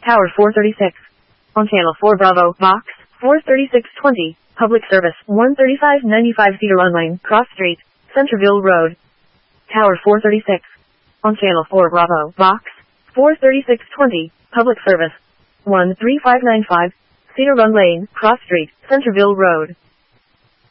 Tower 436. On Channel 4 Bravo, Box 43620. Public service 13595 Cedar Run Lane, Cross Street, Centerville Road. Tower 436. On Channel 4 Bravo, Box 43620. Public service 13595 Cedar Run Lane, Cross Street, Centerville Road.